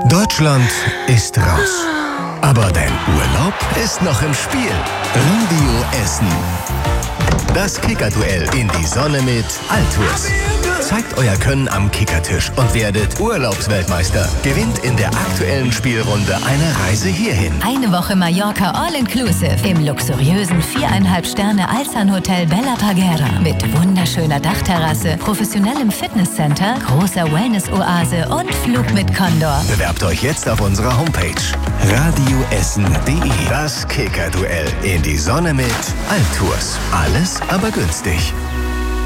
Deutschland ist raus. Aber dein Urlaub ist noch im Spiel. Radio Essen. Das Kickerduell in die Sonne mit Altours. Zeigt euer Können am Kickertisch und werdet Urlaubsweltmeister. Gewinnt in der aktuellen Spielrunde eine Reise hierhin. Eine Woche Mallorca All-Inclusive im luxuriösen 4,5 Sterne Alsan Hotel Bella Parguera mit wunderschöner Dachterrasse, professionellem Fitnesscenter, großer Wellness-Oase und Flug mit Condor. Bewerbt euch jetzt auf unserer Homepage radioessen.de. Das Kickerduell in die Sonne mit Altours. Alles aber günstig.